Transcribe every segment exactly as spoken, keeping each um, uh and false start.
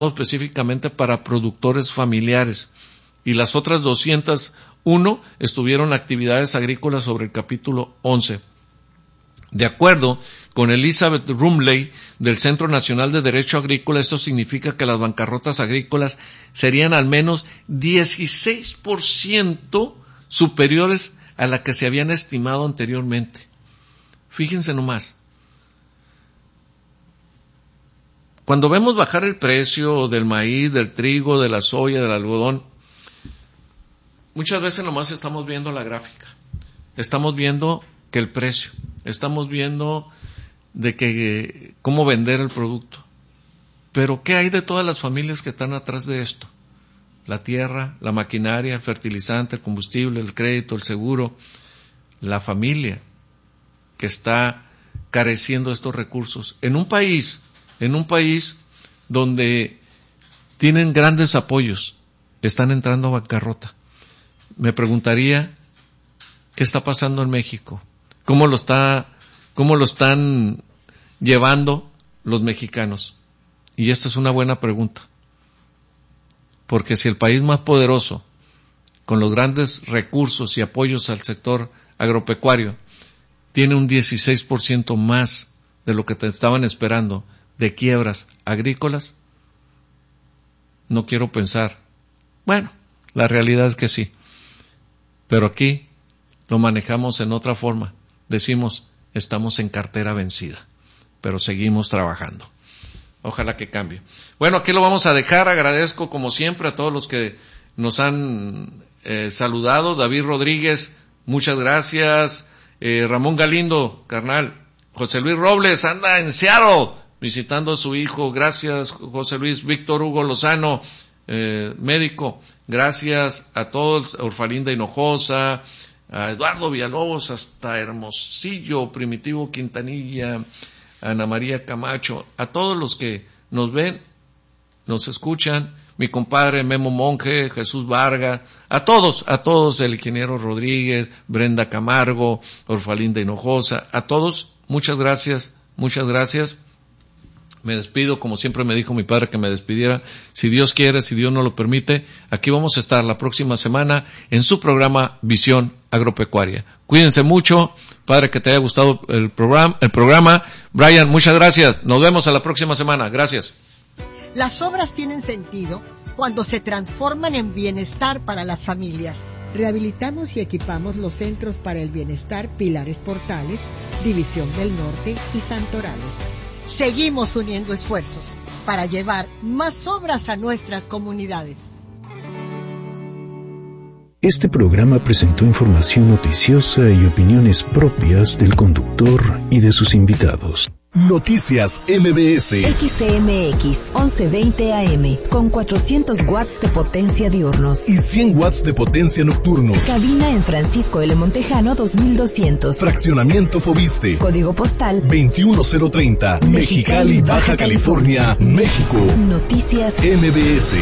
específicamente para productores familiares, y las otras doscientas uno estuvieron actividades agrícolas sobre el capítulo once. De acuerdo con Elizabeth Rumley del Centro Nacional de Derecho Agrícola, esto significa que las bancarrotas agrícolas serían al menos dieciséis por ciento superiores a la que se habían estimado anteriormente. Fíjense nomás. Cuando vemos bajar el precio del maíz, del trigo, de la soya, del algodón, muchas veces nomás estamos viendo la gráfica. Estamos viendo que el precio, estamos viendo de que cómo vender el producto. Pero ¿qué hay de todas las familias que están atrás de esto? La tierra, la maquinaria, el fertilizante, el combustible, el crédito, el seguro, la familia que está careciendo de estos recursos. En un país, en un país donde tienen grandes apoyos, están entrando a bancarrota. Me preguntaría, ¿qué está pasando en México? ¿Cómo lo está, cómo lo están llevando los mexicanos? Y esta es una buena pregunta. Porque si el país más poderoso, con los grandes recursos y apoyos al sector agropecuario, tiene un dieciséis por ciento más de lo que te estaban esperando de quiebras agrícolas, no quiero pensar. Bueno, la realidad es que sí. Pero aquí lo manejamos en otra forma. Decimos, estamos en cartera vencida, pero seguimos trabajando. Ojalá que cambie. Bueno, aquí lo vamos a dejar. Agradezco como siempre a todos los que nos han eh, saludado. David Rodríguez, muchas gracias. Eh, Ramón Galindo, carnal. José Luis Robles, anda en Seattle visitando a su hijo. Gracias, José Luis. Víctor Hugo Lozano, eh, médico. Gracias a todos. A Orfalinda Hinojosa, a Eduardo Villalobos, hasta Hermosillo, Primitivo Quintanilla, Ana María Camacho, a todos los que nos ven, nos escuchan, mi compadre Memo Monje, Jesús Vargas, a todos, a todos, el ingeniero Rodríguez, Brenda Camargo, Orfalinda Hinojosa, a todos, muchas gracias, muchas gracias. Me despido, como siempre me dijo mi padre que me despidiera. Si Dios quiere, si Dios no lo permite, aquí vamos a estar la próxima semana en su programa Visión Agropecuaria. Cuídense mucho, padre, que te haya gustado el programa, el programa. Brian, muchas gracias. Nos vemos a la próxima semana. Gracias. Las obras tienen sentido cuando se transforman en bienestar para las familias. Rehabilitamos y equipamos los centros para el bienestar Pilares Portales, División del Norte y Santorales. Seguimos uniendo esfuerzos para llevar más obras a nuestras comunidades. Este programa presentó información noticiosa y opiniones propias del conductor y de sus invitados. Noticias M B S. X M X once veinte A M con cuatrocientos watts de potencia diurnos y cien watts de potencia nocturnos. Cabina en Francisco L. Montejano dos mil doscientos. Fraccionamiento Fobiste. Código postal veintiuno cero treinta. Mexicali, Baja California, México. Noticias M B S.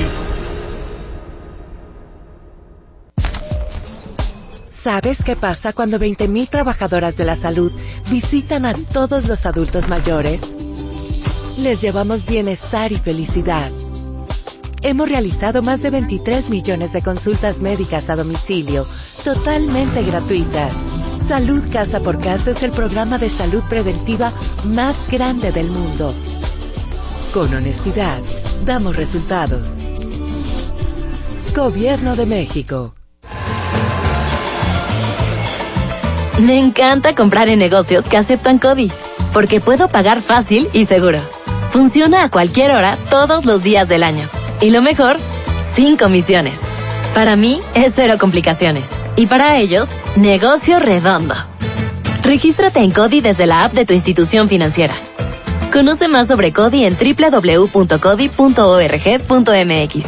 ¿Sabes qué pasa cuando veinte mil trabajadoras de la salud visitan a todos los adultos mayores? Les llevamos bienestar y felicidad. Hemos realizado más de veintitrés millones de consultas médicas a domicilio, totalmente gratuitas. Salud Casa por Casa es el programa de salud preventiva más grande del mundo. Con honestidad, damos resultados. Gobierno de México. Me encanta comprar en negocios que aceptan CODI, porque puedo pagar fácil y seguro. Funciona a cualquier hora, todos los días del año. Y lo mejor, sin comisiones. Para mí, es cero complicaciones. Y para ellos, negocio redondo. Regístrate en CODI desde la app de tu institución financiera. Conoce más sobre CODI en doble u doble u doble u punto codi punto org punto m x.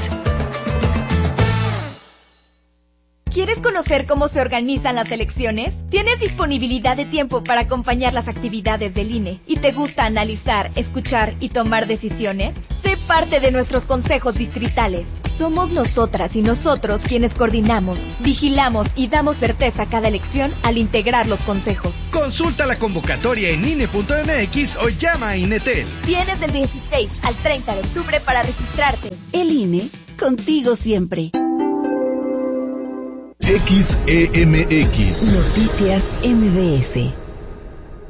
¿Quieres conocer cómo se organizan las elecciones? ¿Tienes disponibilidad de tiempo para acompañar las actividades del I N E y te gusta analizar, escuchar y tomar decisiones? Sé parte de nuestros consejos distritales. Somos nosotras y nosotros quienes coordinamos, vigilamos y damos certeza a cada elección al integrar los consejos. Consulta la convocatoria en I N E punto M X o llama a INETEL. Tienes del dieciséis al treinta de octubre para registrarte. El I N E, contigo siempre. X E M X. Noticias M B S.